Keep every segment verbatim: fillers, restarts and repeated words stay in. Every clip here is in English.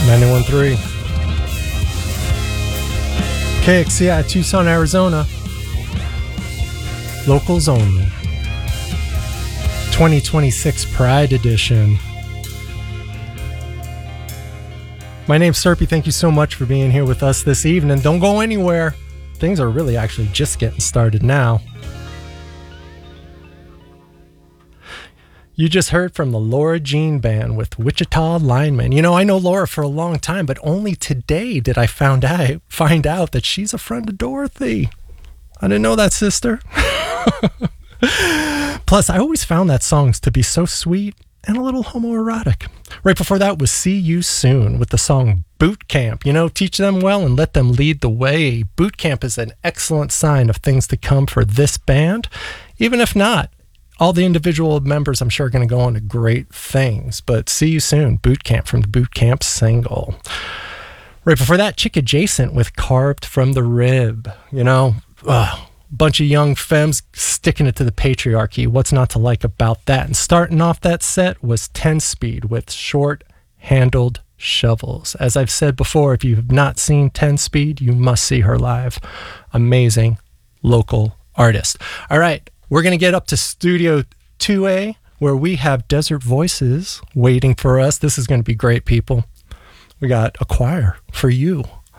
ninety-one point three. K X C I, Tucson, Arizona. Locals only. twenty twenty-six Pride Edition. My name's Serpy. Thank you so much for being here with us this evening. Don't go anywhere. Things are really actually just getting started now. You just heard from the Laura Jean Band with Wichita Lineman. You know, I know Laura for a long time, but only today did I found out, find out that she's a friend of Dorothy. I didn't know that, sister. Plus, I always found that songs to be so sweet and a little homoerotic. Right before that was See You Soon with the song Boot Camp. You know, teach them well and let them lead the way. Boot camp is an excellent sign of things to come for this band. Even if not, all the individual members, I'm sure, are going to go on to great things. But See You Soon, Boot Camp from the Boot Camp single. Right before that, Chick Adjacent with Carved from the Rib. You know, a bunch of young femmes sticking it to the patriarchy. What's not to like about that? And starting off that set was ten Speed with Short-Handled Shovels. As I've said before, if you have not seen ten Speed, you must see her live. Amazing local artist. All right. We're going to get up to Studio two A, where we have Desert Voices waiting for us. This is going to be great, people. We got a choir for you.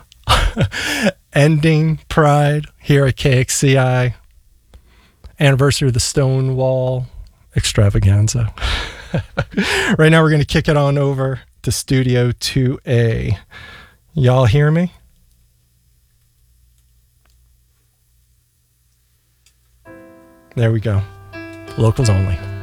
Ending Pride here at K X C I. Anniversary of the Stonewall Extravaganza. Right now, we're going to kick it on over to Studio two A. Y'all hear me? There we go. Locals only.